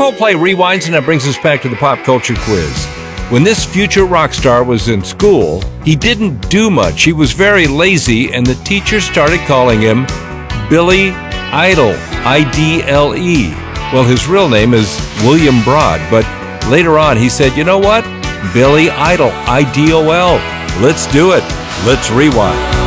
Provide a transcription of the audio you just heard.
Coldplay rewinds, and that brings us back to the pop culture quiz. When this future rock star was in school, he didn't do much. He was very lazy, and the teachers started calling him Billy Idol, I-D-L-E. Well, his real name is William Broad, but later on he said, you know what? Billy Idol, I-D-O-L. Let's do it. Let's rewind.